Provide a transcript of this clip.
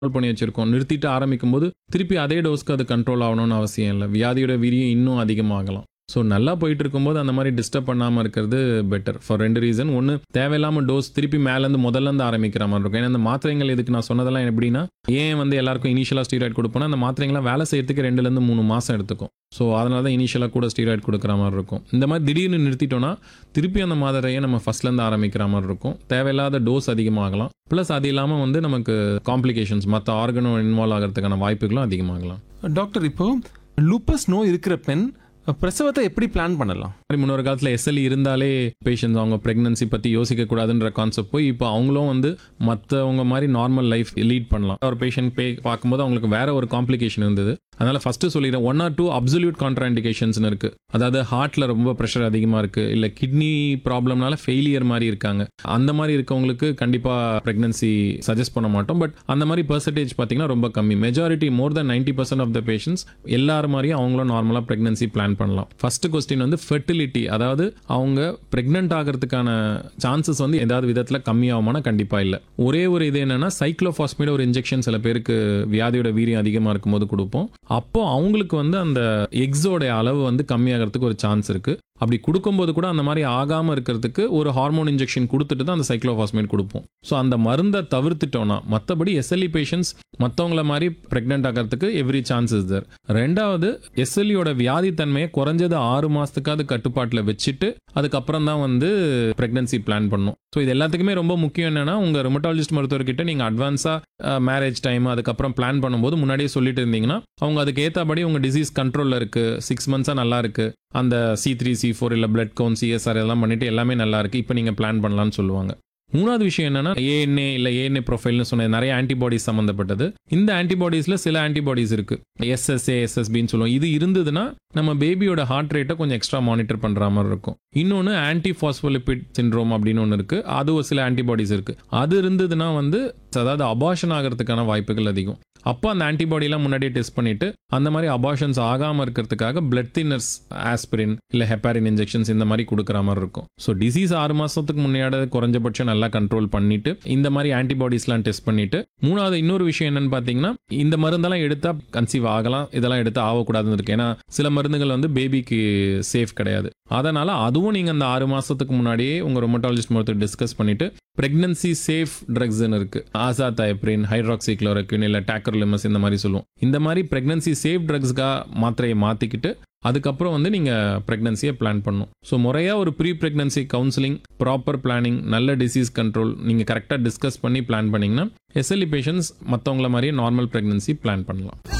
பண்ணி வச்சிருக்கோம். நிறுத்திட்டு ஆரம்பிக்கும்போது திருப்பி அதே டோஸ்க்கு அது கண்ட்ரோல் ஆகணும்னு அவசியம் இல்ல. வியாதியோட வீரியம் இன்னும் அதிகமாகலாம். ஸோ நல்லா போயிட்டு இருக்கும்போது அந்த மாதிரி டிஸ்டர்ப் பண்ணாமல் இருக்கிறது பெட்டர் ஃபார் 2 ரீசன். ஒன்று, தேவையில்லாமல் டோஸ் திருப்பி மேலேருந்து முதல்லேருந்து ஆரம்பிக்கிற மாதிரி இருக்கும். ஏன்னா இந்த மாத்திரைகள் இதுக்கு நான் சொன்னதெல்லாம் எப்படின்னா, ஏன் வந்து எல்லாருக்கும் இனிஷியலாக ஸ்டீராய்டு கொடுப்போம்னா, அந்த மாத்திரைங்களாம் வேலை செய்யறதுக்கு 2லேருந்து 3 மாதம் எடுத்துக்கும். ஸோ அதனால தான் இனிஷியலாக கூட ஸ்டீராய்டு கொடுக்குற மாதிரி இருக்கும். இந்த மாதிரி திடீர்னு நிறுத்திட்டோம்னா திருப்பி அந்த மாத்திரையை நம்ம ஃபர்ஸ்ட்லேருந்து ஆரம்பிக்கிற மாதிரி இருக்கும். தேவையில்லாத டோஸ் அதிகமாகலாம். ப்ளஸ் அது இல்லாமல் வந்து நமக்கு காம்ப்ளிகேஷன்ஸ் மற்ற ஆர்கனும் இன்வால்வ் ஆகிறதுக்கான வாய்ப்புகளும் அதிகமாகலாம். டாக்டர், இப்போ லூப்பஸ் நோய் இருக்கிற பெண் பிரசவத்தை எப்படி பிளான் பண்ணலாம்? முன்னொரு காலத்தில் எஸ்எல்இ இருந்தாலே பேஷண்ட்ஸ் அவங்க ப்ரெக்னன்சி பற்றி யோசிக்கக்கூடாதுன்ற கான்செப்ட் போய் இப்போ அவங்களும் வந்து மற்றவங்க மாதிரி நார்மல் லைஃப் லீட் பண்ணலாம். ஒரு பேஷண்ட் பார்க்கும்போது அவங்களுக்கு வேற ஒரு காம்ப்ளிகேஷன் இருந்தது. அதனால ஃபர்ஸ்ட் சொல்லிடுறேன், 1 or 2 அப்சல்யூட் கான்ட்ராண்டிகேஷன்ஸ்னு இருக்கு. அதாவது ஹார்ட்ல ரொம்ப ப்ரெஷர் அதிகமாக இருக்கு, இல்லை கிட்னி ப்ராப்ளம்னால ஃபெயிலியர் மாதிரி இருக்காங்க. அந்த மாதிரி இருக்கவங்களுக்கு கண்டிப்பாக ப்ரெக்னன்சி சஜஸ்ட் பண்ண மாட்டோம். பட் அந்த மாதிரி பெர்சன்டேஜ் பார்த்தீங்கன்னா ரொம்ப கம்மி. Majority more then 90% of the patients எல்லாரும் மாதிரியும் அவங்களும் நார்மலாக ப்ரெக்னன்சி பிளான் பண்ணலாம். ஃபர்ஸ்ட் கொஸ்டின் வந்து ஃபெர்டிலிட்டி, அதாவது அவங்க பிரெக்னென்ட் ஆகிறதுக்கான சான்சஸ் வந்து ஏதாவது விதத்தில் கம்மியாகுமானா கண்டிப்பாக இல்லை. ஒரே ஒரு இது என்னன்னா, சைக்ளோபாஸ்மிட் ஒரு இன்ஜெக்ஷன் சில பேருக்கு வியாதியோட வீரியம் அதிகமாக இருக்கும்போது கொடுப்போம். அப்போ அவங்களுக்கு வந்து அந்த எக்ஸோட அளவு வந்து கம்மியாகிறதுக்கு ஒரு சான்ஸ் இருக்கு. அப்படி கொடுக்கும்போது கூட அந்த மாதிரி ஆகாமல் இருக்கிறதுக்கு ஒரு ஹார்மோன் இன்ஜெக்ஷன் கொடுத்துட்டு தான் அந்த சைக்ளோபாஸ்மேட் கொடுப்போம். ஸோ அந்த மருந்தை தவிர்த்துட்டோம்னா மற்றபடி எஸ்எல்இ பேஷண்ட்ஸ் மற்றவங்கள மாதிரி பிரெக்னென்ட் ஆகிறதுக்கு எவ்ரி சான்ஸ் இஸ் தேர். ரெண்டாவது, எஸ்எல்இயோட வியாதி தன்மையை குறைஞ்சது 6 மாதத்துக்காவது கட்டுப்பாட்டில் வச்சுட்டு அதுக்கப்புறம் தான் வந்து பிரெக்னன்சி பிளான் பண்ணணும். ஸோ இது எல்லாத்துக்குமே ரொம்ப முக்கியம் என்னன்னா, உங்கள் ருமட்டாலஜிஸ்ட் மருத்துவர்கிட்ட நீங்கள் அட்வான்ஸாக மேரேஜ் டைம் அதுக்கப்புறம் பிளான் பண்ணும்போது முன்னாடியே சொல்லிட்டு இருந்தீங்கன்னா அவங்க அதுக்கு ஏற்றபடி உங்கள் டிசீஸ் கண்ட்ரோலில் இருக்குது, 6 மந்த்ஸாக நல்லா இருக்குது, அந்த C3 C4 இல்லை பிளட் கவுண்ட் CSR எல்லாம் பண்ணிட்டு எல்லாமே நல்லா இருக்குது, இப்போ நீங்கள் பிளான் பண்ணலான்னு சொல்லுவாங்க. மூணாவது விஷயம் என்னன்னா, ஏஎன்ஏ இல்லை ஏஎன்ஏ ப்ரொஃபைல்னு சொன்னது நிறைய ஆன்டிபாடிஸ் சம்மந்தப்பட்டது. இந்த ஆன்டிபாடிஸில் சில ஆன்டிபாடிஸ் இருக்கு, SSA SSBன்னு சொல்லுவோம். இது இருந்ததுன்னா நம்ம பேபியோட ஹார்ட் ரேட்டை கொஞ்சம் எக்ஸ்ட்ரா மானிட்டர் பண்ணுற மாதிரி இருக்கும். இன்னொன்று ஆன்டிபாஸ்போலிபிட் சிண்ட்ரோம் அப்படின்னு ஒன்று இருக்கு, அது ஒரு சில ஆன்டிபாடிஸ் இருக்கு. அது இருந்ததுன்னா வந்து அதாவது அபார்ஷன் ஆகிறதுக்கான வாய்ப்புகள் அதிகம். அப்போ அந்த ஆன்டிபாடிலாம் முன்னாடியே டெஸ்ட் பண்ணிட்டு அந்த மாதிரி அபார்ஷன்ஸ் ஆகாமல் இருக்கிறதுக்காக பிளட் தின்னர்ஸ், ஆஸ்பிரின் இல்லை ஹெப்பாரின் இன்ஜெக்ஷன்ஸ் இந்த மாதிரி கொடுக்குற மாதிரி இருக்கும். ஸோ டிசீஸ் 6 மாதத்துக்கு முன்னாடி குறைஞ்சபட்சம் நல்லா கண்ட்ரோல் பண்ணிட்டு இந்த மாதிரி ஆன்டிபாடிஸ்லாம் டெஸ்ட் பண்ணிட்டு, மூணாவது இன்னொரு விஷயம் என்னன்னு பார்த்தீங்கன்னா, இந்த மருந்தெல்லாம் எடுத்தா கன்சீவ் ஆகலாம், இதெல்லாம் எடுத்து ஆகக்கூடாதுன்னு இருக்கு. ஏன்னா சில மருந்துகள் வந்து பேபிக்கு சேஃப் கிடையாது. அதனால அதுவும் நீங்கள் அந்த 6 மாதத்துக்கு முன்னாடியே உங்கள் ரொமட்டாலஜிஸ்ட் மருத்துவர் டிஸ்கஸ் பண்ணிட்டு, பிரெக்னன்சி சேஃப் ட்ரக்ஸ்ன்னு இருக்கு, ஆசாதைப்ரின், ஹைட்ராக்சிக்ளோரோக்வின் இல்லை டாக்கர்லிமஸ் இந்த மாதிரி சொல்லுவோம். இந்த மாதிரி பிரெக்னன்சி சேஃப் ட்ரக்ஸ்க்காக மாத்திரையை மாற்றிக்கிட்டு அதுக்கப்புறம் வந்து நீங்கள் ப்ரெக்னன்சியை பிளான் பண்ணணும். ஸோ முறையாக ஒரு pre pregnancy counselling, proper planning, நல்ல டிசீஸ் கண்ட்ரோல் நீங்கள் கரெக்டாக டிஸ்கஸ் பண்ணி பிளான் பண்ணிங்கன்னா எஸ்எல்இ பேஷண்ட்ஸ் மற்றவங்கள மாதிரியே நார்மல் ப்ரெக்னன்சி பிளான் பண்ணலாம்.